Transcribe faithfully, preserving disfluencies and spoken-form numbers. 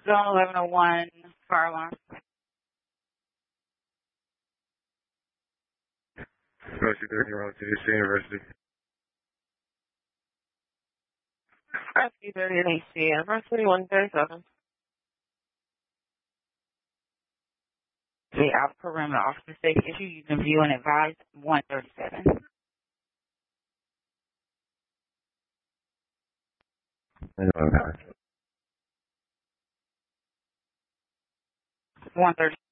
Zone eleven oh one, fire alarm. Rescue thirty, around T C University. Rescue thirty and A C, address thirty-one thirty-seven. The out perimeter officer safety issue. You can view and advise one thirty-seven. Okay. one thirty.